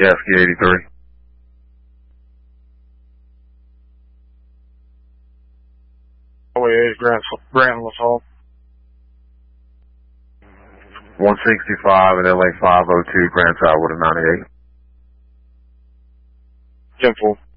Yaski 83. Highway 8, Grand LaSalle. 165 at LA 502, Grand Tower with a 98. 10-4.